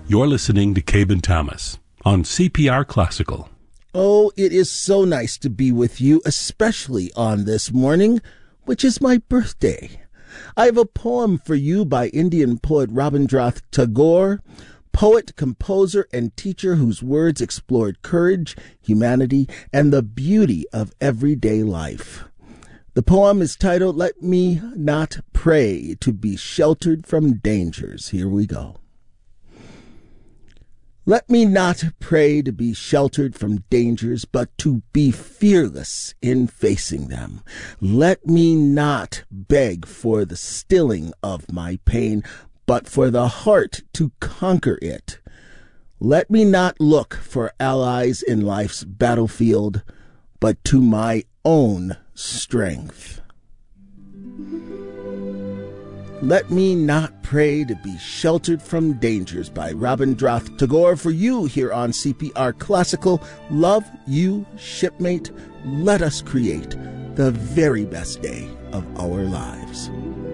You're listening to Cabe Thomas on CPR Classical. Oh, it is so nice to be with you, especially on this morning, which is my birthday. I have a poem for you by Indian poet Rabindranath Tagore, poet, composer, and teacher whose words explored courage, humanity, and the beauty of everyday life. The poem is titled, "Let Me Not Pray to Be Sheltered from Dangers." Here we go. Let me not pray to be sheltered from dangers, but to be fearless in facing them. Let me not beg for the stilling of my pain, but for the heart to conquer it. Let me not look for allies in life's battlefield, but to my own strength. Let Me Not Pray to Be Sheltered from Dangers by Rabindranath Tagore for you here on CPR Classical. Love you, shipmate. Let us create the very best day of our lives.